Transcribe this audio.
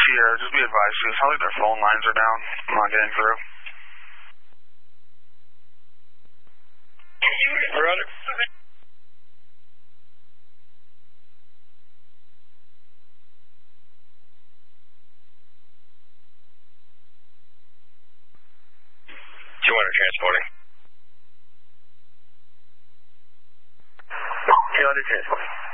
Sierra, just be advised, too. It sounds like their phone lines are down. I'm not getting through. Roger. Transporting. Yeah, transporting.